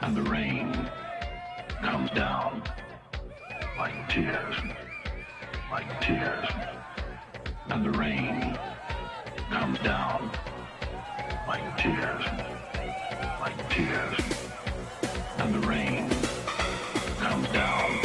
and the rain comes down like tears, like tears, and the rain comes down like tears, like tears, and the rain comes down